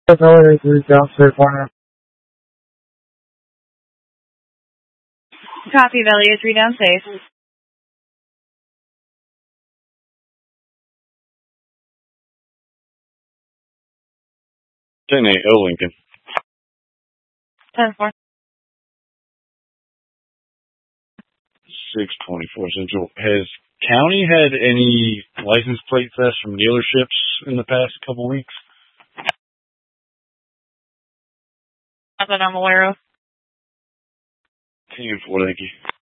Tower 3 downstairs corner. Copy, Valley 3 downstairs. 10-8, Lincoln. 10-4. 624 Central. Has County had any license plate thefts from dealerships in the past couple weeks? Not that I'm aware of. 10-4, thank you.